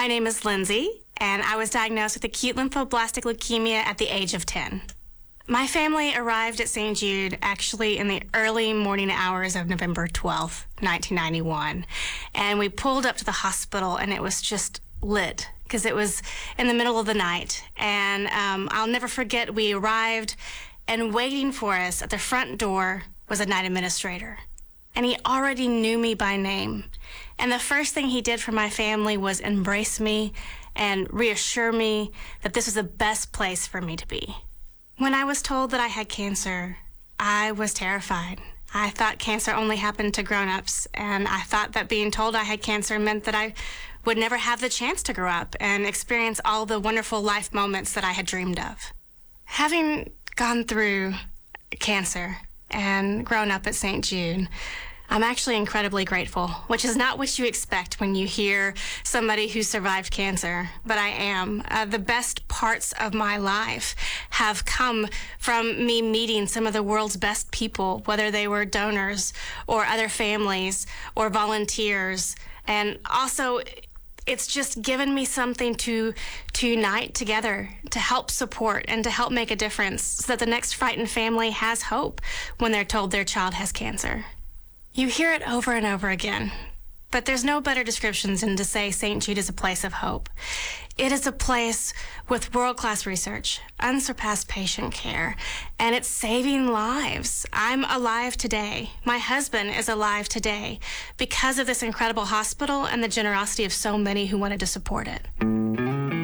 My name is Lindsay, and I was diagnosed with acute lymphoblastic leukemia at the age of 10. My family arrived at St. Jude actually in the early morning hours of November 12th, 1991. And we pulled up to the hospital, and it was just lit because it was in the middle of the night. And I'll never forget, we arrived, and waiting for us at the front door was a night administrator. And he already knew me by name. And the first thing he did for my family was embrace me and reassure me that this was the best place for me to be. When I was told that I had cancer, I was terrified. I thought cancer only happened to grown-ups, and I thought that being told I had cancer meant that I would never have the chance to grow up and experience all the wonderful life moments that I had dreamed of. Having gone through cancer and grown up at St. Jude, I'm actually incredibly grateful, which is not what you expect when you hear somebody who survived cancer, but I am. The best parts of my life have come from me meeting some of the world's best people, whether they were donors or other families or volunteers. And also, it's just given me something to unite together, to help support and to help make a difference so that the next frightened family has hope when they're told their child has cancer. You hear it over and over again, but there's no better descriptions than to say St. Jude is a place of hope. It is a place with world-class research, unsurpassed patient care, and it's saving lives. I'm alive today. My husband is alive today because of this incredible hospital and the generosity of so many who wanted to support it.